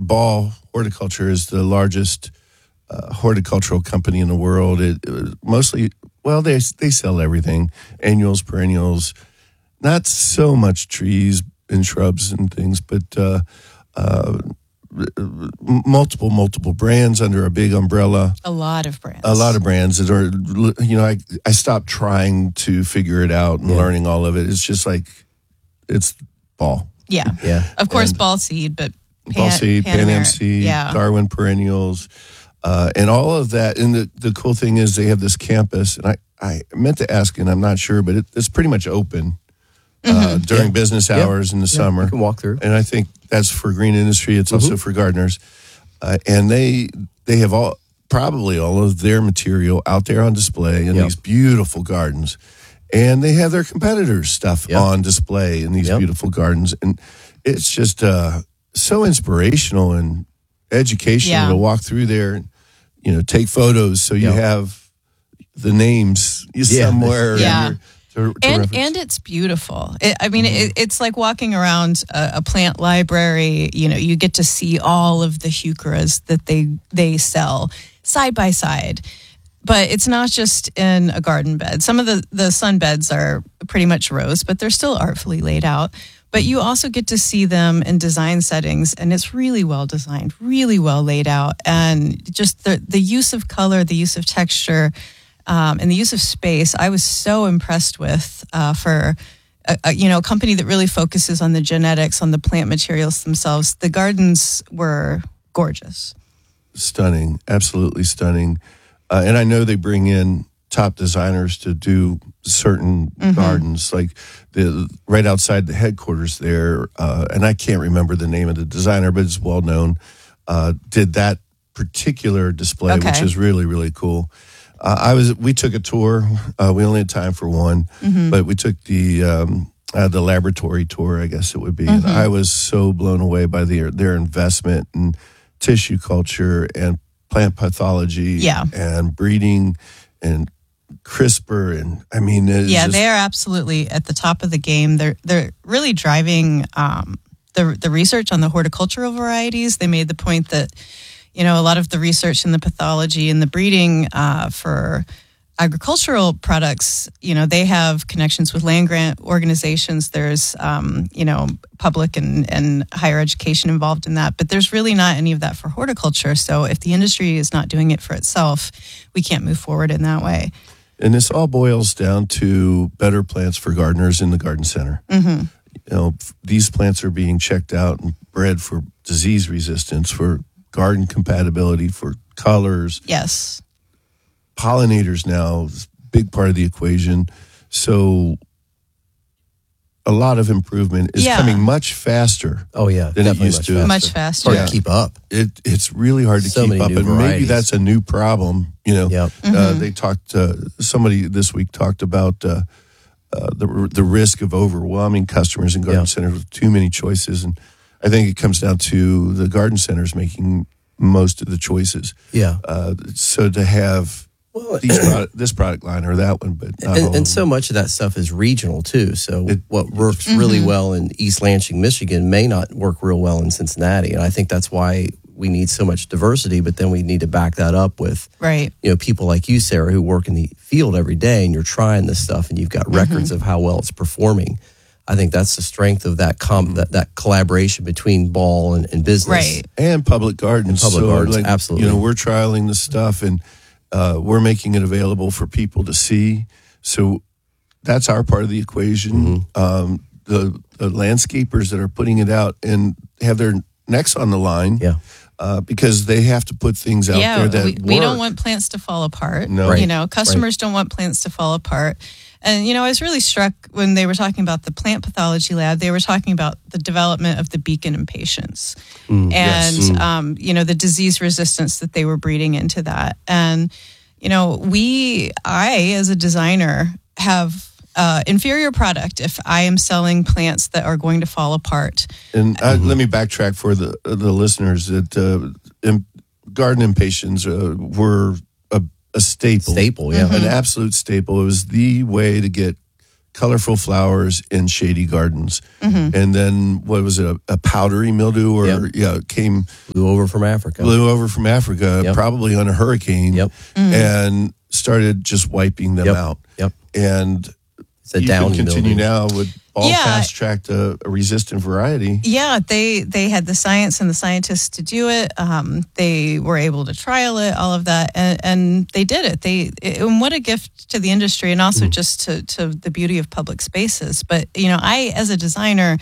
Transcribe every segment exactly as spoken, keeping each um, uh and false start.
Ball Horticulture is the largest uh, horticultural company in the world. It, it was mostly, well, they they sell everything, annuals, perennials, not so much trees and shrubs and things, but uh, uh, multiple, multiple brands under a big umbrella. A lot of brands. A lot of brands that are, you know, I, I stopped trying to figure it out and yeah. learning all of it. It's just like, it's Ball. Yeah. Yeah. Of course, And Ball Seed, but Pan, Ball Seed, Pan Am Seed, yeah. Darwin Perennials, uh, and all of that. And the, the cool thing is they have this campus, and I, I meant to ask, and I'm not sure, but it, it's pretty much open uh, Mm-hmm. during Yeah. business hours yeah. in the yeah. summer. You can walk through. And I think that's for green industry. It's Mm-hmm. also for gardeners. Uh, and they they have all probably all of their material out there on display in Yep. these beautiful gardens. And they have their competitors' stuff Yep. on display in these Yep. beautiful gardens. And it's just uh, so inspirational and educational Yeah. to walk through there and, you know, take photos so you Yep. have the names Yeah. somewhere. Yeah. in your- to, to and reference. and it's beautiful. It, I mean, it, it's like walking around a, a plant library. You know, you get to see all of the heucheras that they they sell side by side. But it's not just in a garden bed. Some of the the sun beds are pretty much rose, but they're still artfully laid out. But you also get to see them in design settings, and it's really well designed, really well laid out, and just the the use of color, the use of texture. Um, and the use of space, I was so impressed with uh, for a, a, you know a company that really focuses on the genetics, on the plant materials themselves. The gardens were gorgeous. Stunning, absolutely stunning. Uh, and I know they bring in top designers to do certain Mm-hmm. gardens, like the right outside the headquarters there. Uh, and I can't remember the name of the designer, but it's well known. Uh, did that particular display, Okay. which is really really cool. Uh, I was. We took a tour. Uh, we only had time for one, Mm-hmm. but we took the um, uh, the laboratory tour, I guess it would be. And Mm-hmm. I was so blown away by their their investment in tissue culture and plant pathology, Yeah. and breeding and CRISPR, and I mean, it's Yeah, just, they are absolutely at the top of the game. They're they're really driving um, the the research on the horticultural varieties. They made the point that, you know, a lot of the research in the pathology and the breeding uh, for agricultural products, you know, they have connections with land grant organizations. There's, um, you know, public and, and higher education involved in that. But there's really not any of that for horticulture. So if the industry is not doing it for itself, we can't move forward in that way. and this all boils down to better plants for gardeners in the garden center. Mm-hmm. You know, these plants are being checked out and bred for disease resistance, for garden compatibility, for colors. Yes. Pollinators now is a big part of the equation. So a lot of improvement is Yeah. coming much faster. Oh yeah, Than it definitely used much to. faster. Much faster. Hard Yeah. to keep up. It it's really hard to So keep many up, new and maybe varieties. that's a new problem. You know, Yep. uh, they talked. Uh, somebody this week talked about uh, uh, the the risk of overwhelming customers in garden Yeah. centers with too many choices, and I think it comes down to the garden centers making most of the choices. Yeah. Uh, so to have Well, these product, this product line or that one, but not all and, of and them. so much of that stuff is regional too. So It- what works really well in East Lansing, Michigan, may not work real well in Cincinnati, and I think that's why we need so much diversity. But then we need to back that up with, Right. you know, people like you, Sarah, who work in the field every day, and you're trying this stuff, and you've got records of how well it's performing. I think that's the strength of that com- that, that collaboration between Ball and, and business. Right. and public gardens. And public So, gardens, like, absolutely. You know, we're trialing the stuff, and uh, we're making it available for people to see. So that's our part of the equation. Mm-hmm. Um, the, the landscapers that are putting it out and have their necks on the line, Yeah. uh, because they have to put things out yeah, there that we, we work. don't want plants to fall apart. No. You Right. know, customers don't want plants to fall apart. And, you know, I was really struck when they were talking about the plant pathology lab. They were talking about the development of the beacon impatiens and, yes. um, you know, the disease resistance that they were breeding into that. And, you know, we, I, as a designer, have uh, inferior product if I am selling plants that are going to fall apart. And uh, let me backtrack for the the listeners that uh, im- garden impatiens uh, were a, a staple. Staple, yeah. An absolute staple. It was the way to get colorful flowers in shady gardens. Mm-hmm. And then what was it, a, a powdery mildew or Yep. yeah, it came Flew over from Africa. blew over from Africa, Yep. probably on a hurricane, Yep. and started just wiping them Yep. out. Yep. And It's a you downy can continue mildew. now with all Yeah. fast tracked a, a resistant variety. Yeah, they they had the science and the scientists to do it. Um, they were able to trial it, all of that, and, and they did it. They it, and what a gift to the industry, and also just to to the beauty of public spaces. But you know, I as a designer,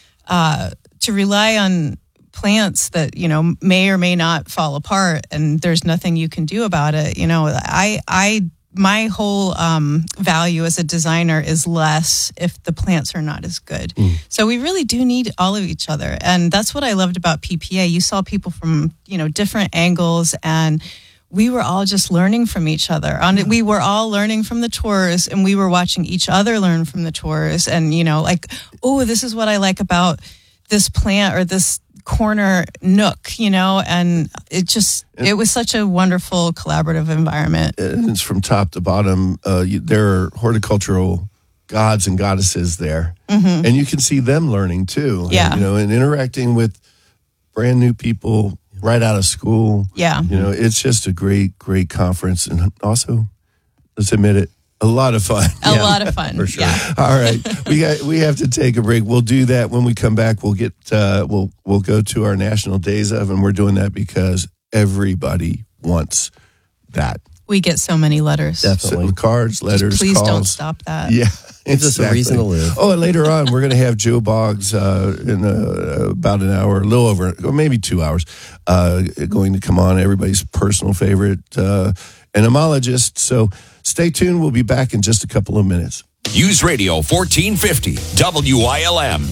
uh, to rely on plants that you know may or may not fall apart, and there's nothing you can do about it. You know, I I. My whole um, value as a designer is less if the plants are not as good. Mm. So we really do need all of each other. And that's what I loved about P P A. You saw people from, you know, different angles, and we were all just learning from each other. On We were all learning from the tours, and we were watching each other learn from the tours. And, you know, like, oh, this is what I like about this plant or this corner nook, you know, and it just, it was such a wonderful collaborative environment. And it's from top to bottom. Uh, you, there are horticultural gods and goddesses there, Mm-hmm. and you can see them learning too. Yeah. you know, and interacting with brand new people right out of school. Yeah. You know, it's just a great, great conference, and also, let's admit it, a lot of fun. A lot of fun. for sure. Yeah. All right, we got we have to take a break. We'll do that when we come back. We'll get uh, we'll we'll go to our national days of, and we're doing that because everybody wants that. We get so many letters. Definitely. So, cards, letters, Please calls. don't stop that. Yeah, Gives us a reason to live. Oh, and later on, we're going to have Joe Boggs uh, in uh, about an hour, a little over, or maybe two hours, uh, going to come on. Everybody's personal favorite uh, entomologist. So stay tuned. We'll be back in just a couple of minutes. News Radio fourteen fifty W I L M.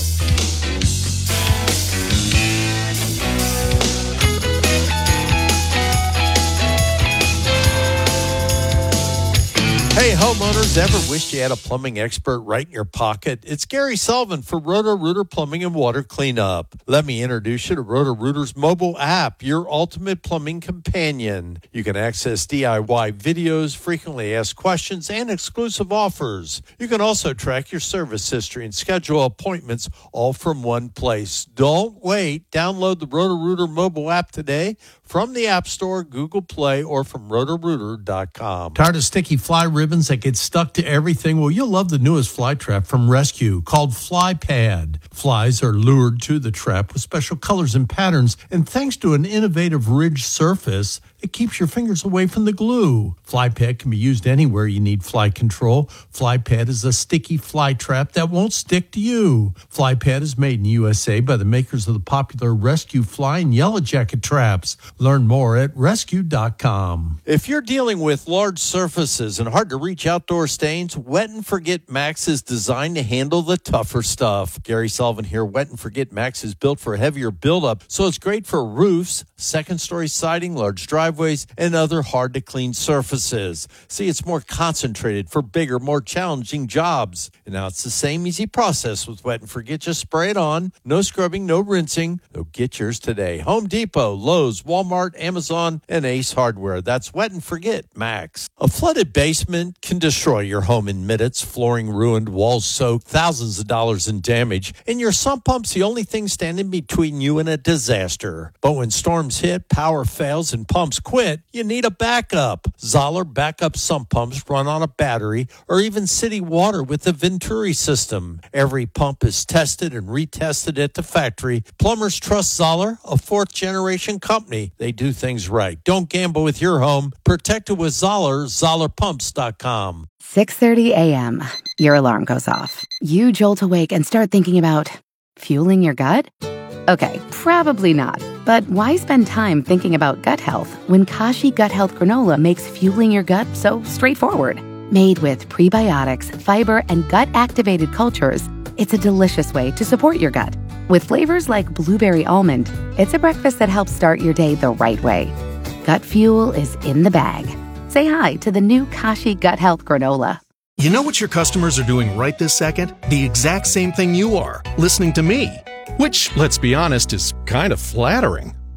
Hey, homeowners, ever wished you had a plumbing expert right in your pocket? It's Gary Sullivan for Roto-Rooter Plumbing and Water Cleanup. Let me introduce you to Roto-Rooter's mobile app, your ultimate plumbing companion. You can access D I Y videos, frequently asked questions, and exclusive offers. You can also track your service history and schedule appointments all from one place. Don't wait. Download the Roto-Rooter mobile app today from the App Store, Google Play, or from roto rooter dot com. Tired of sticky fly ribbons that get stuck to everything? Well, you'll love the newest fly trap from Rescue called Fly Pad. Flies are lured to the trap with special colors and patterns, and thanks to an innovative ridged surface, it keeps your fingers away from the glue. Fly Pad can be used anywhere you need fly control. Fly Pad is a sticky fly trap that won't stick to you. Fly Pad is made in U S A by the makers of the popular Rescue Fly and Yellow Jacket traps. Learn more at rescue dot com. If you're dealing with large surfaces and hard to reach outdoor stains, Wet and Forget Max is designed to handle the tougher stuff. Gary Sullivan here. Wet and Forget Max is built for heavier buildup, so it's great for roofs, second story siding, large driveways, and other hard to clean surfaces. See, it's more concentrated for bigger, more challenging jobs. And now it's the same easy process with Wet and Forget. Just spray it on. No scrubbing, no rinsing. So get yours today. Home Depot, Lowe's, Walmart, Amazon, and Ace Hardware. That's Wet and Forget Max. A flooded basement can destroy your home in minutes. Flooring ruined, walls soaked, thousands of dollars in damage. And your sump pump's the only thing standing between you and a disaster. But when storms hit, power fails, and pumps quit, you need a backup. Zoller backup sump pumps run on a battery or even city water with the Venturi system. Every pump is tested and retested at the factory. Plumbers trust Zoller, a fourth generation company. They do things right. Don't gamble with your home. Protect it with Zoller, zoller pumps dot com. six thirty a.m. Your alarm goes off. You jolt awake and start thinking about fueling your gut? Okay, probably not. But why spend time thinking about gut health when Kashi Gut Health Granola makes fueling your gut so straightforward? Made with prebiotics, fiber, and gut-activated cultures, it's a delicious way to support your gut. With flavors like blueberry almond, it's a breakfast that helps start your day the right way. Gut fuel is in the bag. Say hi to the new Kashi Gut Health Granola. You know what your customers are doing right this second? The exact same thing you are, listening to me. Which, let's be honest, is kind of flattering.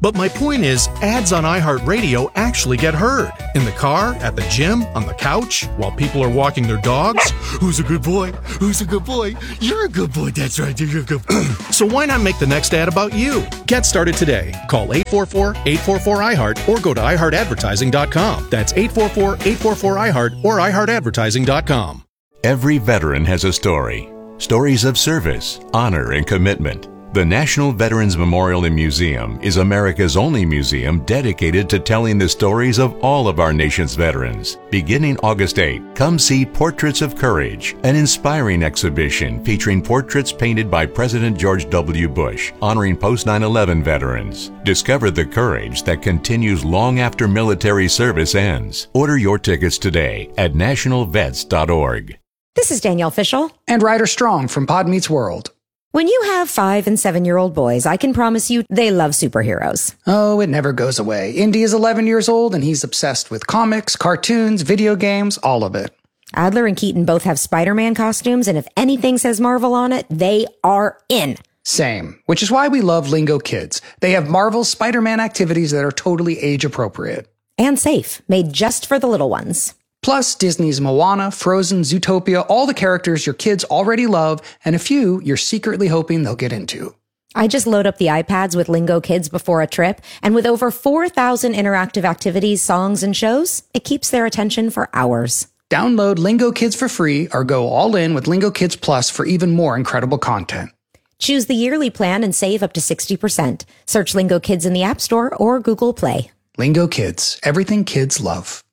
But my point is, ads on iHeartRadio actually get heard. In the car, at the gym, on the couch, while people are walking their dogs. Who's a good boy? Who's a good boy? You're a good boy. That's right. You're a good boy. So why not make the next ad about you? Get started today. Call eight four four, eight four four, I heart or go to i heart advertising dot com. That's eight four four, eight four four, I heart or i heart advertising dot com. Every veteran has a story. Stories of service, honor, and commitment. The National Veterans Memorial and Museum is America's only museum dedicated to telling the stories of all of our nation's veterans. Beginning August eighth, come see Portraits of Courage, an inspiring exhibition featuring portraits painted by President George W. Bush, honoring post nine eleven veterans. Discover the courage that continues long after military service ends. Order your tickets today at national vets dot org. This is Danielle Fishel. And Ryder Strong from Pod Meets World. When you have five and seven-year-old boys, I can promise you they love superheroes. Oh, it never goes away. Indy is eleven years old, and he's obsessed with comics, cartoons, video games, all of it. Adler and Keaton both have Spider-Man costumes, and if anything says Marvel on it, they are in. Same, which is why we love Lingo Kids. They have Marvel's Spider-Man activities that are totally age-appropriate. And safe, made just for the little ones. Plus, Disney's Moana, Frozen, Zootopia, all the characters your kids already love, and a few you're secretly hoping they'll get into. I just load up the iPads with Lingo Kids before a trip, and with over four thousand interactive activities, songs, and shows, it keeps their attention for hours. Download Lingo Kids for free or go all in with Lingo Kids Plus for even more incredible content. Choose the yearly plan and save up to sixty percent. Search Lingo Kids in the App Store or Google Play. Lingo Kids, everything kids love.